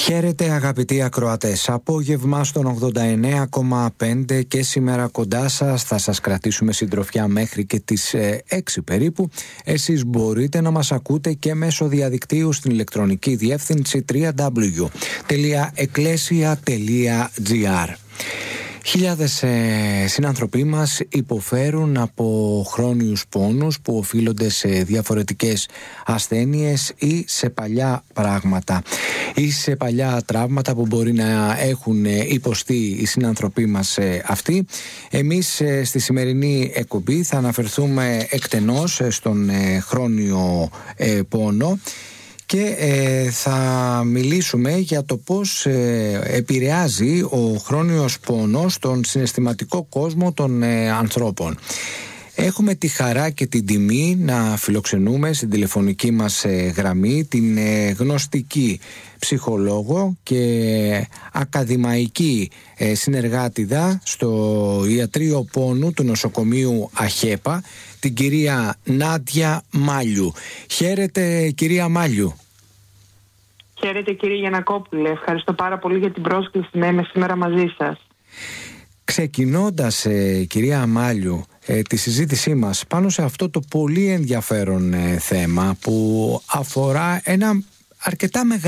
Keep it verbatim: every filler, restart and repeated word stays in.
Χαίρετε αγαπητοί ακροατές, απόγευμα στον ογδόντα εννέα κόμμα πέντε και σήμερα κοντά σας θα σας κρατήσουμε συντροφιά μέχρι και τις έξι περίπου. Εσείς μπορείτε να μας ακούτε και μέσω διαδικτύου στην ηλεκτρονική διεύθυνση double-u double-u double-u τελεία εκκλέσια τελεία τζι άρ. Χιλιάδες ε, συνάνθρωποι μας υποφέρουν από χρόνιους πόνους που οφείλονται σε διαφορετικές ασθένειες ή σε παλιά πράγματα ή σε παλιά τραύματα που μπορεί να έχουν υποστεί οι συνάνθρωποι μας ε, αυτοί. Εμείς ε, στη σημερινή εκπομπή θα αναφερθούμε εκτενώς ε, στον ε, χρόνιο ε, πόνο και ε, θα μιλήσουμε για το πώς ε, επηρεάζει ο χρόνιος πόνος τον συναισθηματικό κόσμο των ε, ανθρώπων. Έχουμε τη χαρά και την τιμή να φιλοξενούμε στην τηλεφωνική μας ε, γραμμή την ε, γνωστική ψυχολόγο και ακαδημαϊκή ε, συνεργάτηδα στο ιατρείο πόνου του νοσοκομείου ΑΧΕΠΑ, την κυρία Νάντια Μάλιου. Χαίρετε κυρία Μάλιου. Χαίρετε κύριε Γιαννακόπουλε. Ευχαριστώ πάρα πολύ για την πρόσκληση να είμαι σήμερα μαζί σας. Ξεκινώντας ε, κυρία Μάλιου ε, τη συζήτησή μας πάνω σε αυτό το πολύ ενδιαφέρον ε, θέμα που αφορά ένα αρκετά μεγάλο